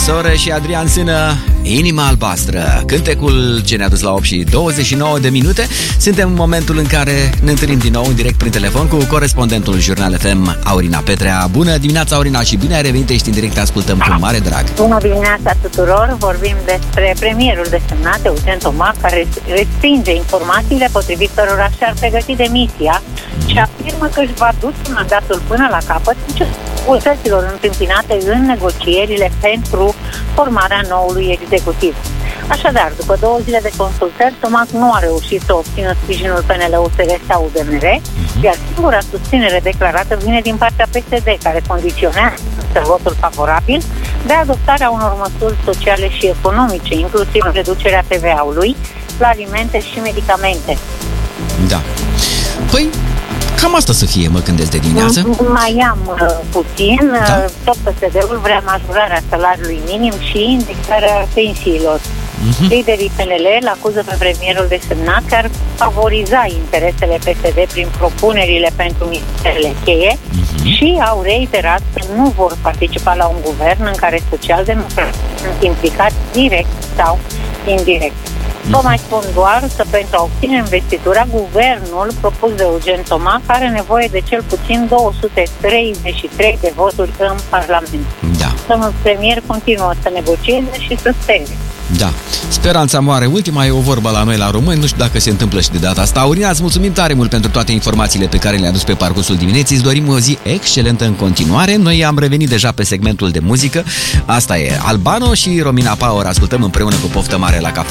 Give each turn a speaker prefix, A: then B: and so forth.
A: Sore și Adrian Sână, Inima Albastră, cântecul ce ne-a dus la 8 și 29 de minute. Suntem în momentul în care ne întâlnim din nou în direct prin telefon cu corespondentul Jurnal FM, Aurina Petrea. Bună dimineața, Aurina, și bine ai revenit, ești în direct, te ascultăm cu mare drag.
B: Bună dimineața tuturor, vorbim despre premierul desemnat, Eugen Toma, care respinge informațiile potrivit cărora și-ar pregăti demisia și afirmă că își va duce mandatul până la capăt în dificultăților întâmpinate în negocierile pentru formarea noului executiv. Așadar, după 2 zile de consultări, Tomac nu a reușit să obțină sprijinul PNL-USR sau UDMR, iar singura susținere declarată vine din partea PSD, care condiționează votul favorabil de adoptarea unor măsuri sociale și economice, inclusiv reducerea TVA-ului la alimente și medicamente.
A: Da. Păi, cam asta să fie, mă gândesc de dimineață.
B: Mai am puțin. Da? Tot PSD-ul vrea majorarea salariului minim și indexarea pensiilor. Liderii PNL îl acuză pe premierul desemnat că ar favoriza interesele PSD prin propunerile pentru ministerele cheie și au reiterat că nu vor participa la un guvern în care socialdemocrații sunt implicați direct sau indirect. Vă mai spun doar că pentru a obține investitura, guvernul propus de Eugen Toma are nevoie de cel puțin 233 de voturi în Parlament.
A: Da.
B: Domnul premier continuă să negocieze și să spere.
A: Da. Speranța moare ultima, e o vorbă la noi la români, nu știu dacă se întâmplă și de data asta. Aurina, îți mulțumim tare mult pentru toate informațiile pe care le-a adus pe parcursul dimineții. Îți dorim o zi excelentă în continuare. Noi am revenit deja pe segmentul de muzică. Asta e Albano și Romina Power. Ascultăm împreună cu poftă mare la cafea.